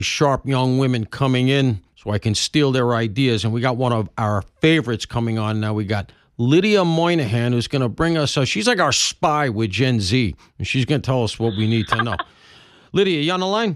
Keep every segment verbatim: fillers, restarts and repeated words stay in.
sharp young women coming in so I can steal their ideas. And we got one of our favorites coming on now. We got Lydia Moynihan, who's going to bring us, uh, she's like our spy with Gen Z, and she's going to tell us what we need to know. Lydia, you on the line?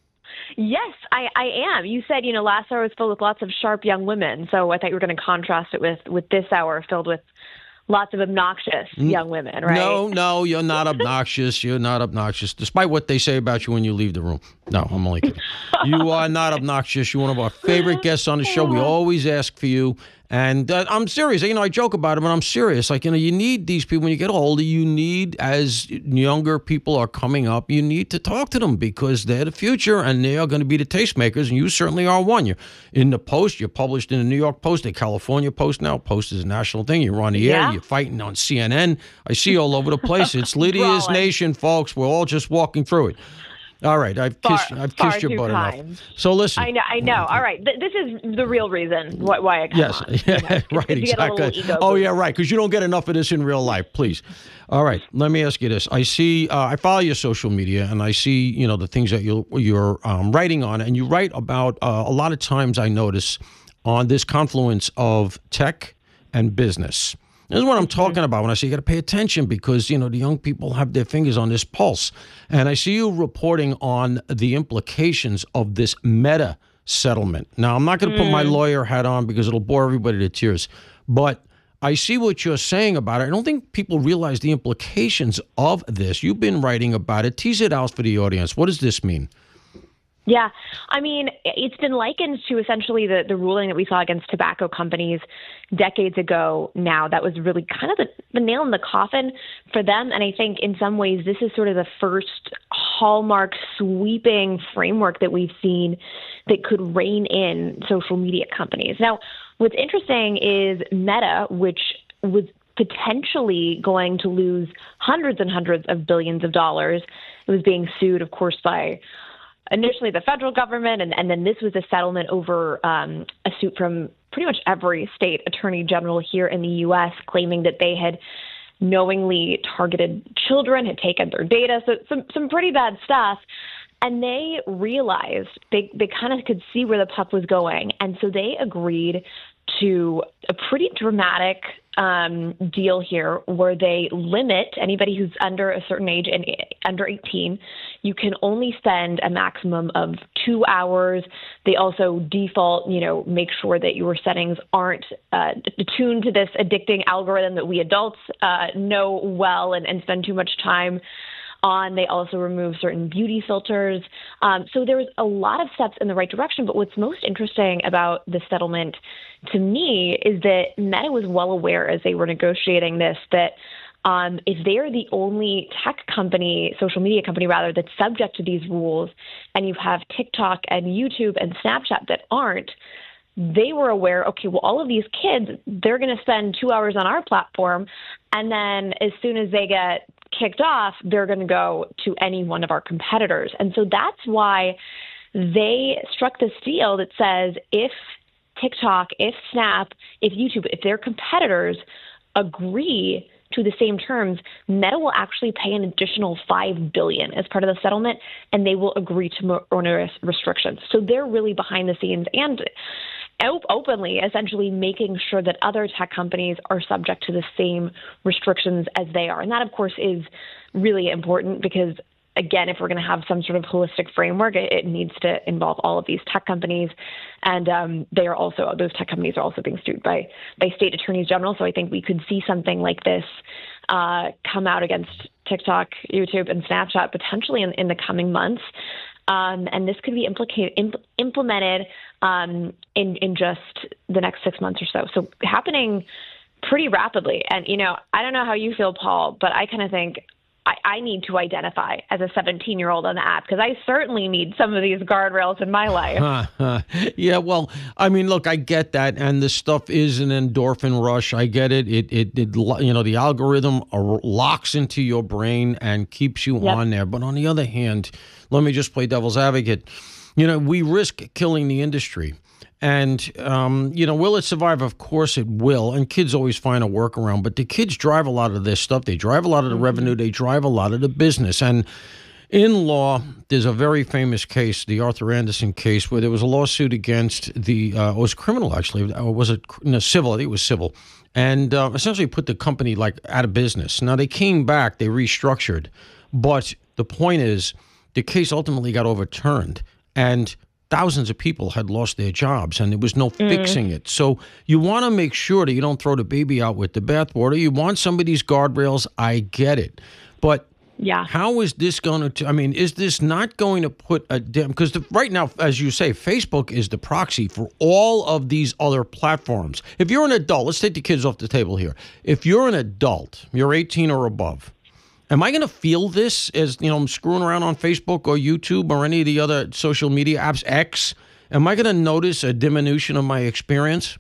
Yes, I, I am. You said, you know, last hour was filled with lots of sharp young women, so I thought you were going to contrast it with, with this hour filled with lots of obnoxious young women, right? No, no, you're not obnoxious. You're not obnoxious, despite what they say about you when you leave the room. No, I'm only kidding. You are not obnoxious. You're one of our favorite guests on the show. We always ask for you. And uh, I'm serious. You know, I joke about it, but I'm serious. Like, you know, you need these people when you get older. You need, as younger people are coming up, you need to talk to them because they're the future and they are going to be the tastemakers. And you certainly are one. You're in the Post. You're published in the New York Post, the California Post now. Post is a national thing. You're on the Yeah. air. You're fighting on C N N. I see you all over the place. It's Lydia's Brawling. Nation, folks. We're all just walking through it. All right, I've Far- kissed, I've far kissed your too butt kind. enough. So listen. I know. I know. All right. Th- this is the real reason why, why I come Yes, on. yeah, You know, right, to get a little exactly. ego Oh, boost. yeah, right, because you don't get enough of this in real life, please. All right, let me ask you this. I see, uh, I follow your social media, and I see, you know, the things that you're, you're um, writing on, and you write about, uh, a lot of times I notice, on this confluence of tech and business. This is what I'm talking about when I say you got to pay attention because, you know, the young people have their fingers on this pulse. And I see you reporting on the implications of this Meta settlement. Now, I'm not going to put my lawyer hat on because it'll bore everybody to tears. But I see what you're saying about it. I don't think people realize the implications of this. You've been writing about it. Tease it out for the audience. What does this mean? Yeah. I mean, it's been likened to essentially the, the ruling that we saw against tobacco companies decades ago now. That was really kind of the, the nail in the coffin for them. And I think in some ways, this is sort of the first hallmark sweeping framework that we've seen that could rein in social media companies. Now, what's interesting is Meta, which was potentially going to lose hundreds and hundreds of billions of dollars. It was being sued, of course, by initially the federal government, and, and then this was a settlement over um, a suit from pretty much every state attorney general here in the U S claiming that they had knowingly targeted children, had taken their data, so some, some pretty bad stuff. And they realized they, they kind of could see where the puck was going. And so they agreed to a pretty dramatic um, deal here where they limit anybody who's under a certain age and under eighteen. You can only spend a maximum of two hours. They also default, you know, make sure that your settings aren't uh, tuned to this addicting algorithm that we adults uh, know well and, and spend too much time on. They also remove certain beauty filters. Um, so there's a lot of steps in the right direction. But what's most interesting about the settlement to me is that Meta was well aware as they were negotiating this that um, if they're the only tech company, social media company rather, that's subject to these rules, and you have TikTok and YouTube and Snapchat that aren't, they were aware, okay, well, all of these kids, they're going to spend two hours on our platform, and then as soon as they get kicked off, they're going to go to any one of our competitors. And so that's why they struck this deal that says if TikTok, if Snap, if YouTube, if their competitors agree to the same terms, Meta will actually pay an additional five billion dollars as part of the settlement, and they will agree to more onerous restrictions. So they're really behind the scenes and op- openly, essentially making sure that other tech companies are subject to the same restrictions as they are. And that, of course, is really important because, again, if we're going to have some sort of holistic framework, it, it needs to involve all of these tech companies. And um, they are also, those tech companies are also being sued by, by state attorneys general. So I think we could see something like this uh, come out against TikTok, YouTube, and Snapchat potentially in, in the coming months. Um, and this could be implicated, imp- implemented um, in, in just the next six months or so. So happening pretty rapidly. And, you know, I don't know how you feel, Paul, but I kind of think I, I need to identify as a seventeen-year-old on the app because I certainly need some of these guardrails in my life. Huh, huh. Yeah, well, I mean, look, I get that, and this stuff is an endorphin rush. I get it. It, it, it you know, the algorithm locks into your brain and keeps you Yep. on there. But on the other hand, let me just play devil's advocate. You know, we risk killing the industry. And, um, you know, will it survive? Of course it will. And kids always find a workaround. But the kids drive a lot of this stuff. They drive a lot of the mm-hmm. revenue. They drive a lot of the business. And, In law, there's a very famous case, the Arthur Anderson case, where there was a lawsuit against the, uh, it was criminal actually, or was it no, civil? I think it was civil. And uh, essentially put the company like out of business. Now they came back, they restructured. But the point is, the case ultimately got overturned. And thousands of people had lost their jobs, and there was no mm. fixing it. So you want to make sure that you don't throw the baby out with the bathwater. You want some of these guardrails. I get it. But yeah, how is this going to, I mean, is this not going to put a damn, because right now, as you say, Facebook is the proxy for all of these other platforms. If you're an adult, let's take the kids off the table here. If you're an adult, you're eighteen or above, am I going to feel this as, you know, I'm screwing around on Facebook or YouTube or any of the other social media apps, X? Am I going to notice a diminution of my experience?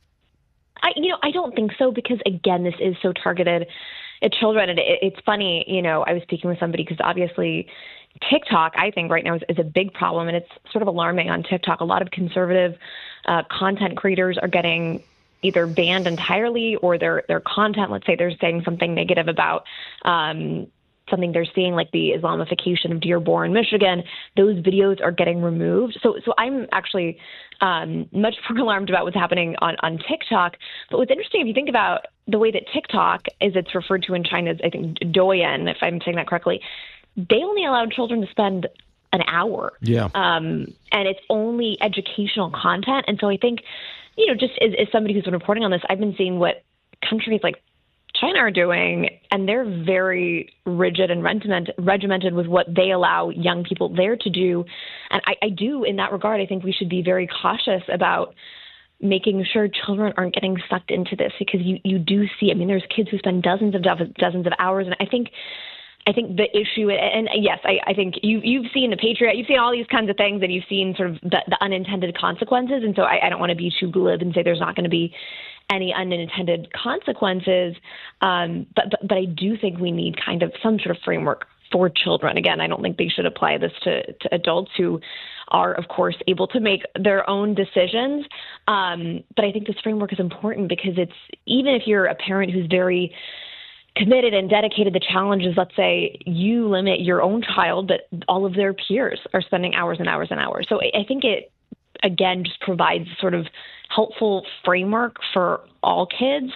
I, you know, I don't think so, because, again, this is so targeted at children. And it, it's funny, you know, I was speaking with somebody because obviously TikTok, I think right now is, is a big problem, and it's sort of alarming on TikTok. A lot of conservative uh, content creators are getting either banned entirely, or their their content, let's say they're saying something negative about um, something they're seeing, like the Islamification of Dearborn, Michigan, those videos are getting removed. So so I'm actually um, much more alarmed about what's happening on, on TikTok. But what's interesting, if you think about the way that TikTok, as it's referred to in China, I think Douyin, if I'm saying that correctly, they only allowed children to spend an hour. Yeah. Um, and it's only educational content. And so I think, you know, just as, as somebody who's been reporting on this, I've been seeing what countries like China are doing, and they're very rigid and regiment, regimented with what they allow young people there to do. And I, I do, in that regard, I think we should be very cautious about making sure children aren't getting sucked into this, because you, you do see, I mean, there's kids who spend dozens of dozens of hours. And I think I think the issue, and yes, I, I think you, you've seen the Patriot, you've seen all these kinds of things, and you've seen sort of the, the unintended consequences. And so I, I don't want to be too glib and say there's not going to be any unintended consequences. Um, but, but but I do think we need kind of some sort of framework for children. Again, I don't think they should apply this to, to adults who are, of course, able to make their own decisions. Um, but I think this framework is important, because it's, even if you're a parent who's very committed and dedicated, the challenge is, let's say you limit your own child, but all of their peers are spending hours and hours and hours. So I think it, again, just provides sort of helpful framework for all kids.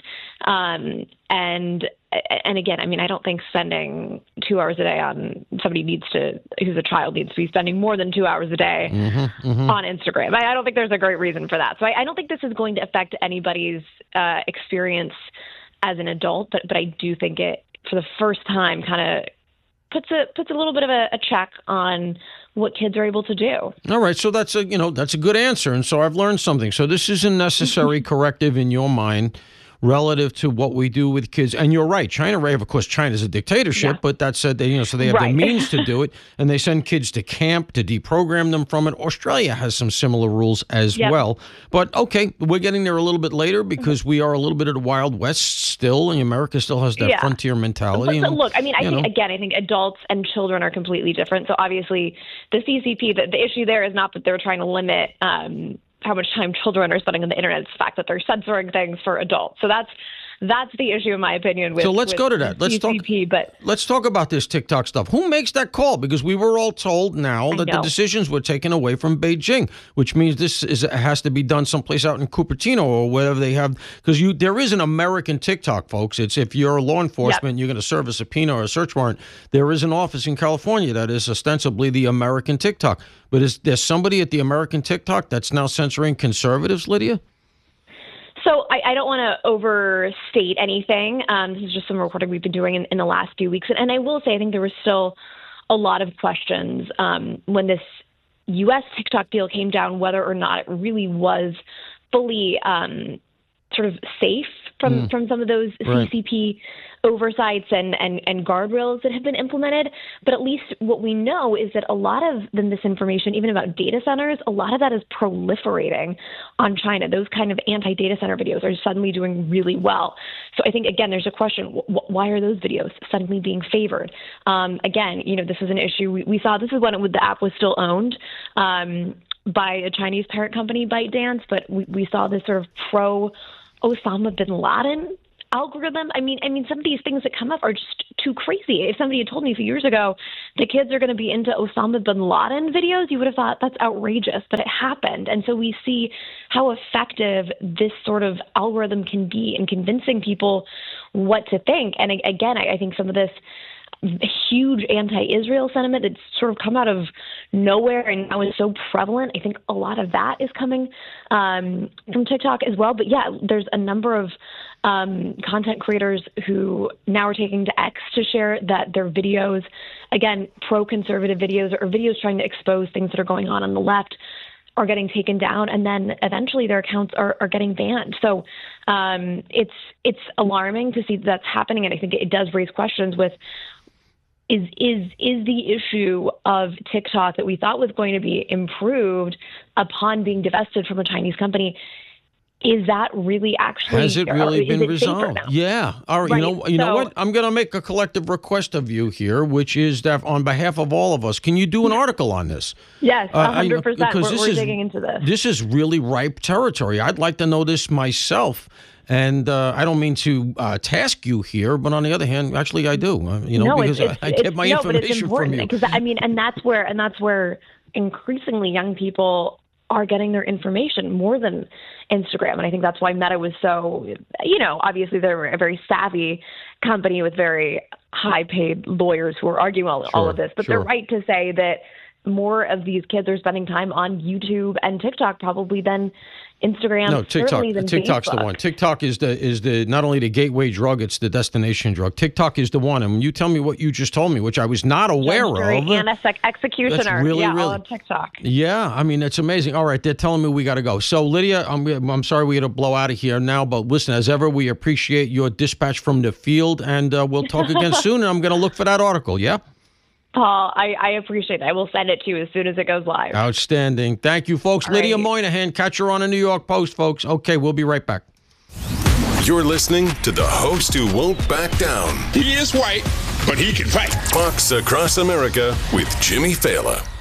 Um, and and again, I mean, I don't think spending two hours a day on somebody needs to, who's a child needs to be spending more than two hours a day mm-hmm, mm-hmm. on Instagram. I, I don't think there's a great reason for that. So I, I don't think this is going to affect anybody's uh, experience as an adult, but but I do think it, for the first time, kind of puts a puts a little bit of a, a check on what kids are able to do. All right, so that's a you know that's a good answer, and so I've learned something. So this is a necessary corrective in your mind relative to what we do with kids. And you're right, China, of course, China's a dictatorship, yeah. but that said, they, you know, so they have right. the means to do it, and they send kids to camp to deprogram them from it. Australia has some similar rules as yep. well. But okay, we're getting there a little bit later, because we are a little bit of the Wild West still, and America still has that yeah. frontier mentality. But, but and, look, I mean, I think, know. again, I think adults and children are completely different. So obviously, the C C P, the, the issue there is not that they're trying to limit um, how much time children are spending on the internet. It's the fact that they're censoring things for adults. So that's that's the issue, in my opinion. With, so let's with go to that. Let's C C P, talk. But let's talk about this TikTok stuff. Who makes that call? Because we were all told now that the decisions were taken away from Beijing, which means this is has to be done someplace out in Cupertino or wherever they have. Because you, there is an American TikTok, folks. It's if you're law enforcement, yep. you're going to serve a subpoena or a search warrant. There is an office in California that is ostensibly the American TikTok. But is there somebody at the American TikTok that's now censoring conservatives, Lydia? So I, I don't want to overstate anything. Um, this is just some reporting we've been doing in, in the last few weeks. And, and I will say, I think there was still a lot of questions um, when this U S TikTok deal came down, whether or not it really was fully um, sort of safe from, mm. from some of those right. C C P oversights and, and, and guardrails that have been implemented. But at least what we know is that a lot of the misinformation, even about data centers, a lot of that is proliferating on China. Those kind of anti-data center videos are suddenly doing really well. So I think, again, there's a question, wh- why are those videos suddenly being favored? Um, again, you know, this is an issue. We, we saw this is when it, the app was still owned um, by a Chinese parent company, ByteDance, but we, we saw this sort of pro Osama bin Laden algorithm. I mean, I mean, some of these things that come up are just too crazy. If somebody had told me a few years ago the kids are going to be into Osama bin Laden videos, you would have thought that's outrageous, but it happened. And so we see how effective this sort of algorithm can be in convincing people what to think. And again, I, I think some of this huge anti-Israel sentiment that's sort of come out of nowhere and now is so prevalent, I think a lot of that is coming um, from TikTok as well. But yeah, there's a number of um, content creators who now are taking to X to share that their videos, again, pro-conservative videos or videos trying to expose things that are going on on the left, are getting taken down, and then eventually their accounts are, are getting banned. So um, it's it's alarming to see that that's happening, and I think it does raise questions with Is is is the issue of TikTok that we thought was going to be improved upon being divested from a Chinese company, is that really actually has it really been it resolved? Yeah. All right. right. You know. You so, know what? I'm going to make a collective request of you here, which is that on behalf of all of us, can you do an article on this? Yes, one hundred percent. Uh, we're this we're is, digging into this. This is really ripe territory. I'd like to know this myself. And uh, I don't mean to uh, task you here, but on the other hand, actually, I do. Uh, you know, no, because it's, it's, I, I get my no, information but it's important from you. Because I mean, and that's where, and that's where increasingly young people are getting their information more than Instagram, and I think that's why Meta was so. You know, obviously they're a very savvy company with very high-paid lawyers who are arguing all, sure, all of this, but sure. they're right to say that more of these kids are spending time on YouTube and TikTok probably than Instagram. No, TikTok. Than TikTok's Facebook. the one. TikTok is the is the not only the gateway drug, it's the destination drug. TikTok is the one. And when you tell me what you just told me, which I was not aware Judge, of, and a executioner, that's really, yeah, really, all on TikTok. Yeah, I mean it's amazing. All right, they're telling me we got to go. So Lydia, I'm I'm sorry we got to blow out of here now, but listen, as ever, we appreciate your dispatch from the field, and uh, we'll talk again soon. And I'm going to look for that article. Yeah. Paul, I, I appreciate it. I will send it to you as soon as it goes live. Outstanding. Thank you, folks. All Lydia right. Moynihan, catch her on the New York Post, folks. Okay, we'll be right back. You're listening to the host who won't back down. He is white, but he can fight. Fox Across America with Jimmy Failla.